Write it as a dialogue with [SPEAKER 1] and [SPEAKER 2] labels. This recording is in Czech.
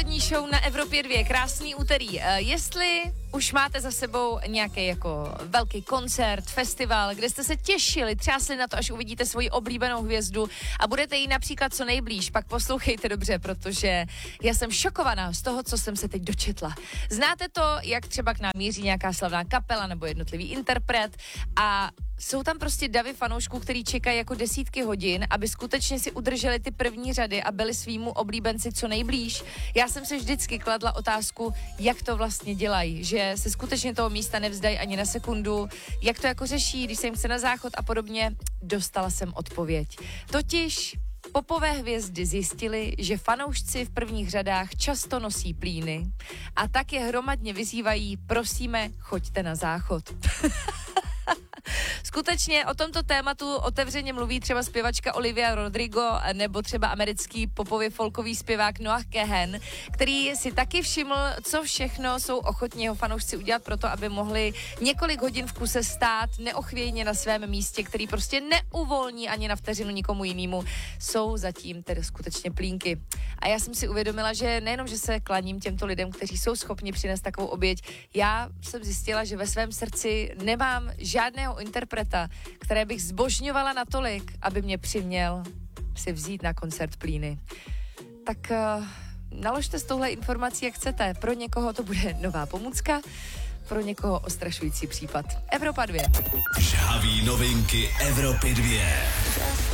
[SPEAKER 1] Show na Evropě 2, krásný úterý. Jestli už máte za sebou nějaký jako velký koncert, festival, kde jste se těšili, třásli na to, až uvidíte svoji oblíbenou hvězdu a budete jí například co nejblíž, pak poslouchejte dobře, protože já jsem šokovaná z toho, co jsem se teď dočetla. Znáte to, jak třeba k nám míří nějaká slavná kapela nebo jednotlivý interpret a jsou tam prostě davy fanoušků, který čekají jako desítky hodin, aby skutečně si udrželi ty první řady a byli svýmu oblíbenci co nejblíž. Já jsem se vždycky kladla otázku, jak to vlastně dělají, že se skutečně toho místa nevzdají ani na sekundu, jak to jako řeší, když se jim chce na záchod a podobně. Dostala jsem odpověď. Totiž popové hvězdy zjistili, že fanoušci v prvních řadách často nosí plíny a tak je hromadně vyzývají, prosíme, choďte na záchod. Skutečně o tomto tématu otevřeně mluví třeba zpěvačka Olivia Rodrigo nebo třeba americký popově folkový zpěvák Noah Kahan, který si taky všiml, co všechno jsou ochotní jeho fanoušci udělat pro to, aby mohli několik hodin v kuse stát neochvějně na svém místě, který prostě neuvolní ani na vteřinu nikomu jinému. Jsou zatím tedy skutečně plínky. A já jsem si uvědomila, že nejenom, že se klaním těmto lidem, kteří jsou schopni přinést takovou oběť, já jsem zjistila, že ve svém srdci nemám žádného interpreta, které bych zbožňovala natolik, aby mě přiměl si vzít na koncert plíny. Tak naložte s touhle informací, jak chcete. Pro někoho to bude nová pomůcka, pro někoho ostrašující případ. Evropa 2.
[SPEAKER 2] Žhaví novinky Evropy 2.